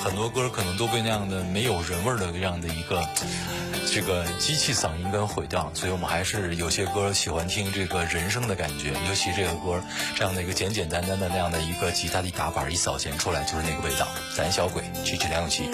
很多歌可能都被那样的没有人味的这样的一个这个机器嗓音跟毁掉，所以我们还是有些歌喜欢听这个人声的感觉，尤其这个歌这样的一个简简单单的那样的一个吉他的打板一扫弦出来就是那个味道。胆小鬼，曲曲梁咏琪。